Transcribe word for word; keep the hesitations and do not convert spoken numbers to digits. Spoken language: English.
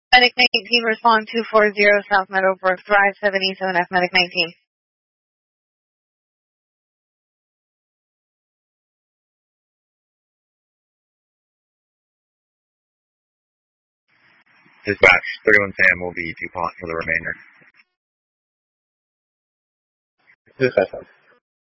Medic nineteen, respond two four zero South Meadowbrook Drive, seventy-seven F, Medic nineteen. Dispatch, thirty-one Sam will be DuPont for the remainder. Dispatch.